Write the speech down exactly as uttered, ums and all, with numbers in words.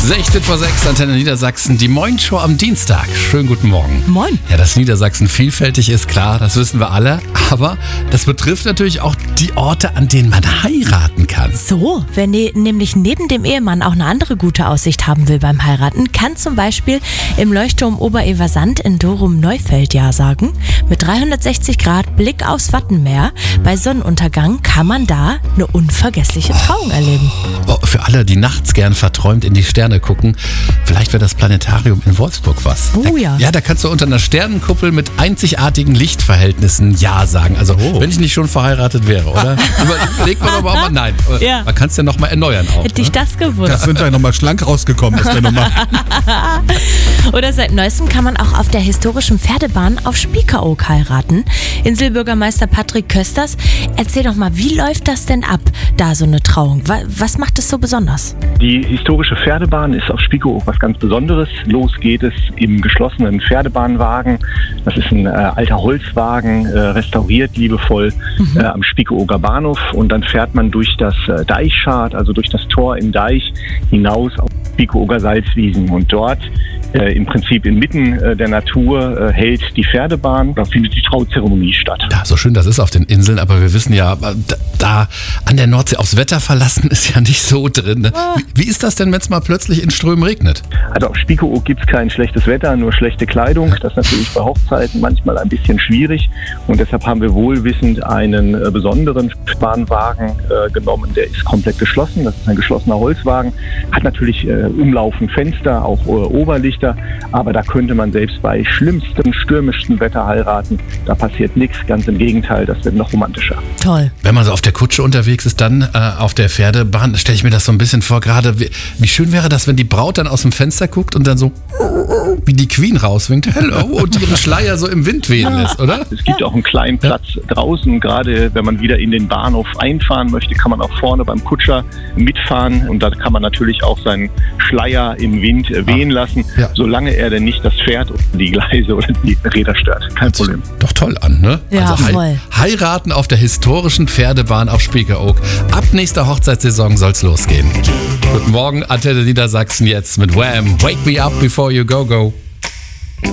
sechzehn vor sechs, Antenne Niedersachsen, die Moin-Show am Dienstag. Schönen guten Morgen. Moin. Ja, dass Niedersachsen vielfältig ist, klar, das wissen wir alle. Aber das betrifft natürlich auch die Orte, an denen man heiraten kann. So, wer ne- nämlich neben dem Ehemann auch eine andere gute Aussicht haben will beim Heiraten, kann zum Beispiel im Leuchtturm Obereversand in Dorum-Neufeld ja sagen. Mit dreihundertsechzig Grad Blick aufs Wattenmeer. Bei Sonnenuntergang kann man da eine unvergessliche Trauung erleben. Oh, für alle, die nachts gern verträumt in die Sterne gucken, vielleicht wäre das Planetarium in Wolfsburg was. Oh da, ja. Ja, da kannst du unter einer Sternenkuppel mit einzigartigen Lichtverhältnissen Ja sagen. Also, Oh. wenn ich nicht schon verheiratet wäre, oder? Überlegt man aber auch mal, nein. Ja. Man kann es ja nochmal erneuern auch. Hätte ich ne? das gewusst. Da sind wir nochmal schlank rausgekommen aus der Nummer. Oder seit neuestem kann man auch auf der historischen Pferdebahn auf Spiekeroog heiraten. Inselbürgermeister Patrick Kösters, erzähl doch mal, wie läuft das denn ab, da so eine Trauung? Wa- Was macht es so besonders? Die historische Pferdebahn ist auf Spiekeroog was ganz Besonderes. Los geht es im geschlossenen Pferdebahnwagen. Das ist ein äh, alter Holzwagen, äh, restauriert liebevoll äh, am Spiekeroger Bahnhof. Und dann fährt man durch das äh, Deichschad, also durch das Tor im Deich, hinaus auf Spiekeroger Salzwiesen. Und dort äh, im Prinzip inmitten äh, der Natur äh, hält die Pferdebahn. Da findet die Trauzeremonie statt. Ja, so schön das ist auf den Inseln, aber wir wissen ja, da, da an der Nordsee aufs Wetter verlassen ist ja nicht so drin. Ne? Wie, wie ist das denn, wenn es mal plötzlich in Strömen regnet? Also auf Spiekeroog gibt es kein schlechtes Wetter, nur schlechte Kleidung. Das ist natürlich bei Hochzeiten manchmal ein bisschen schwierig. Und deshalb haben wir wohlwissend einen äh, besonderen Bahnwagen äh, genommen. Der ist komplett geschlossen. Das ist ein geschlossener Holzwagen. Hat natürlich äh, umlaufend Fenster, auch äh, Oberlichter. Aber da könnte man selbst bei schlimmstem, stürmischsten Wetter heiraten. Da passiert nichts. Ganz im Gegenteil, das wird noch romantischer. Toll. Wenn man so auf der Kutsche unterwegs ist, dann äh, auf der Pferdebahn, stelle ich mir das so ein bisschen vor, gerade wie, wie schön wäre das, wenn die Braut dann aus dem Fenster guckt und dann so wie die Queen rauswinkt, hello, und ihren Schleier so im Wind wehen lässt, oder? Es gibt auch einen kleinen Platz draußen. Gerade wenn man wieder in den Bahnhof einfahren möchte, kann man auch vorne beim Kutscher mitfahren. Und da kann man natürlich auch seinen Schleier im Wind äh, wehen lassen, Ja. solange er denn nicht das Pferd oder die Gleise oder die Räder stört. Kein Problem. Doch toll an, ne? Ja, also voll. heiraten auf der historischen Pferdebahn auf Spiekeroog. Ab nächster Hochzeitssaison soll's losgehen. Guten Morgen, Antenne Niedersachsen jetzt mit Wham! Wake me up before you go go.